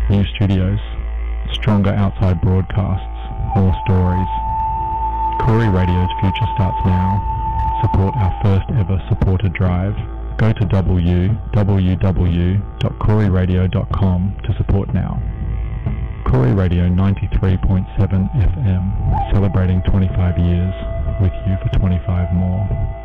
new studios, stronger outside broadcasts, more stories. Koori Radio's future starts now. Support our first ever supporter drive. Go to www.kooriradio.com to support now. Koori Radio 93.7 FM, celebrating 25 years, with you for 25 more.